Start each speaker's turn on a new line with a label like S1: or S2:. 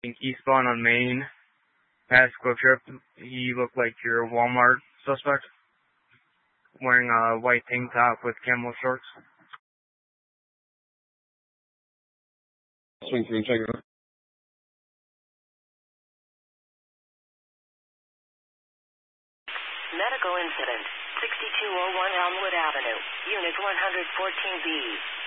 S1: eastbound on Main, past Quick Trip. He looked like your Walmart suspect, wearing a white tank top with camo shorts.
S2: Swing through and check it out.
S3: Medical incident, 6201 Elmwood Avenue, Unit 114B.